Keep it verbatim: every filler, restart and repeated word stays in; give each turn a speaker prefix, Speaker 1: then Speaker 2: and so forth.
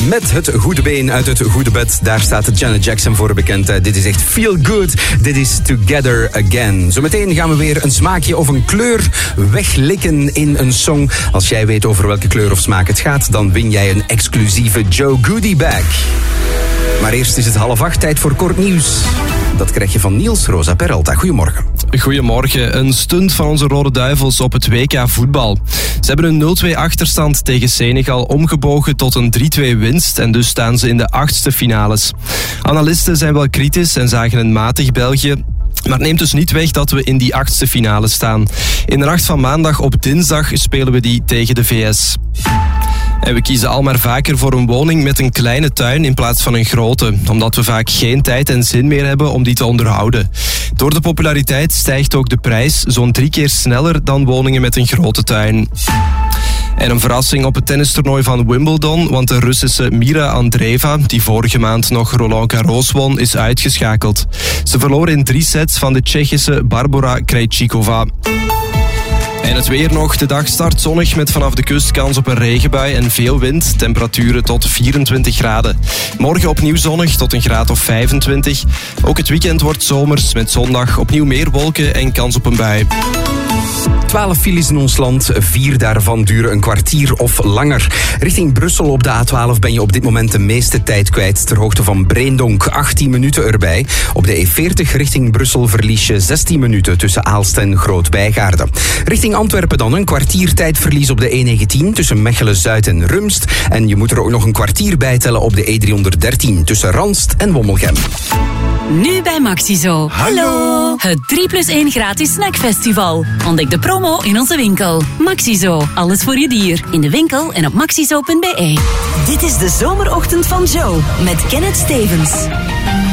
Speaker 1: Met het goede been uit het goede bed. Daar staat Janet Jackson voor bekend. Uh, dit is echt feel good. Dit is Together Again. Zometeen gaan we weer een smaakje of een kleur weglikken in een song. Als jij weet over welke kleur of smaak het gaat, dan win jij een exclusieve Joe Goodie bag. Maar eerst is het half acht, tijd voor kort nieuws. Dat krijg je van Niels Rosa Peralta. Goedemorgen.
Speaker 2: Goedemorgen. Een stunt van onze Rode Duivels op het W K voetbal. Ze hebben een nul twee achterstand tegen Senegal omgebogen tot een drie twee winst en dus staan ze in de achtste finales. Analisten zijn wel kritisch en zagen een matig België. Maar het neemt dus niet weg dat we in die achtste finale staan. In de nacht van maandag op dinsdag spelen we die tegen de V S. En we kiezen al maar vaker voor een woning met een kleine tuin in plaats van een grote, omdat we vaak geen tijd en zin meer hebben om die te onderhouden. Door de populariteit stijgt ook de prijs zo'n drie keer sneller dan woningen met een grote tuin. En een verrassing op het tennistoernooi van Wimbledon, want de Russische Mira Andreeva, die vorige maand nog Roland Garros won, is uitgeschakeld. Ze verloor in drie sets van de Tsjechische Barbora Krejcikova. En het weer nog. De dag start zonnig met vanaf de kust kans op een regenbui en veel wind. Temperaturen tot vierentwintig graden. Morgen opnieuw zonnig tot een graad of vijfentwintig. Ook het weekend wordt zomers met zondag opnieuw meer wolken en kans op een bui.
Speaker 1: twaalf files in ons land, vier daarvan duren een kwartier of langer. Richting Brussel op de A twaalf ben je op dit moment de meeste tijd kwijt ter hoogte van Breendonk, achttien minuten erbij. Op de E veertig richting Brussel verlies je zestien minuten tussen Aalst en Groot-Bijgaarden. Richting Antwerpen dan een kwartier tijdverlies op de E negentien tussen Mechelen-Zuid en Rumst. En je moet er ook nog een kwartier bij tellen op de E driehonderddertien tussen Ranst en Wommelgem.
Speaker 3: Nu bij Maxizo. Hallo! Het drie plus één gratis snackfestival. Ontdek de promo in onze winkel. Maxizo, alles voor je dier. In de winkel en op maxizo punt be.
Speaker 4: Dit is de zomerochtend van Joe met Kenneth Stevens.